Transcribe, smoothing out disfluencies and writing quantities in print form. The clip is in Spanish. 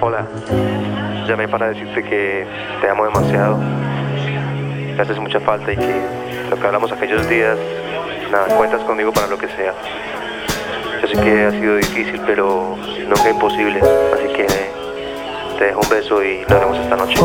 Hola, llamé para decirte que te amo demasiado, me haces mucha falta y que lo que hablamos aquellos días, nada, cuentas conmigo para lo que sea. Yo sé que ha sido difícil, pero nunca imposible, así que te dejo un beso y lo haremos esta noche.